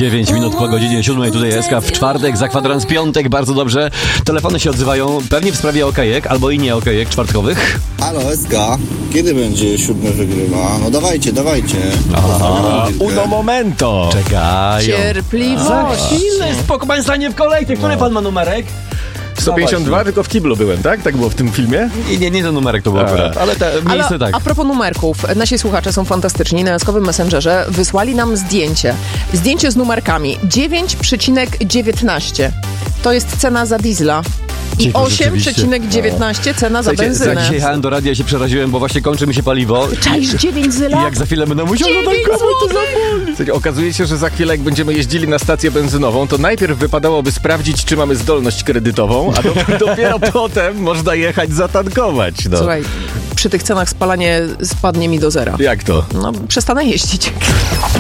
9 minut po godzinie 7, tutaj SK w czwartek, za kwadrans piątek, bardzo dobrze. Telefony się odzywają, pewnie w sprawie okejek, albo i nie okejek czwartkowych. Halo SK, kiedy będzie 7 wygrywa? No dawajcie. Uno momento. Czekają. Cierpliwość. Za chwilę, spoko, pan stanie w kolejce. Który pan ma numerek? 152, tylko w kiblu byłem, tak? Tak było w tym filmie? Nie ten numerek to był akurat, ale miejsce tak. A propos numerków, nasi słuchacze są fantastyczni. Na jaskowym Messengerze wysłali nam zdjęcie z numerkami 9,19 to jest cena za diesla i Cicho, rzeczywiście. 8,19 cena za Słuchajcie, benzynę. jak dzisiaj jechałem do radia, się przeraziłem, bo właśnie kończy mi się paliwo. Czaisz 9 I zyla? jak za chwilę będę musiał Słuchajcie, okazuje się, że za chwilę, jak będziemy jeździli na stację benzynową, to najpierw wypadałoby sprawdzić, czy mamy zdolność kredytową, a dopiero potem można jechać zatankować. No. Słuchaj, przy tych cenach spalanie spadnie mi do zera. Jak to? No, przestanę jeździć.